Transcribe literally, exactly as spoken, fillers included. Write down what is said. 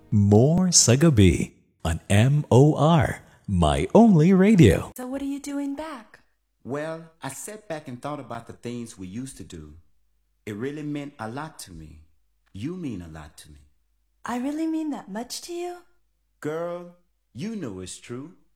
More sa Gabi on M O R, My Only Radio. So what are you doing back? Well, I sat back and thought about the things we used to do. It really meant a lot to me. You mean a lot to me. I really mean that much to you? Girl, you know it's true.